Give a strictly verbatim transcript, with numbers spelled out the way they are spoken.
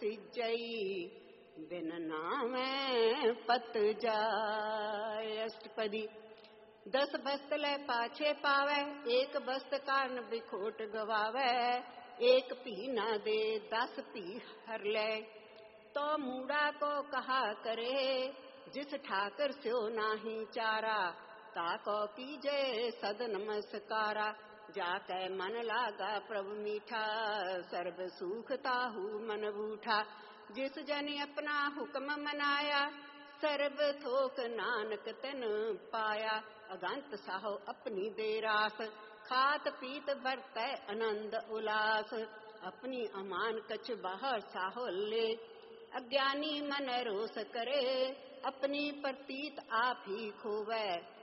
सिजई बिन नामे पत जाय। अष्टपदी। दस बस्त ले पाछे पावे, एक बस्त कारण बिखोट गवावे। एक पी ना दे दस पी हर ले, तो मूड़ा को कहा करे। जिस ठाकर स्यो नाही चारा, ताको कीजे सद नमस्कारा। जाके मन लागा प्रभु मीठा, सर्व सुख ताहू मन बूठा। जिस जन अपना हुक्म मनाया, सर्व थोक नानक तन पाया। अगंत साहो अपनी दे रास, खात पीत बरतै आनंद उलास। अपनी अमान कछ बाहर साहो ले, अज्ञानी मन रोष करे। अपनी प्रतीत आप ही खोवै,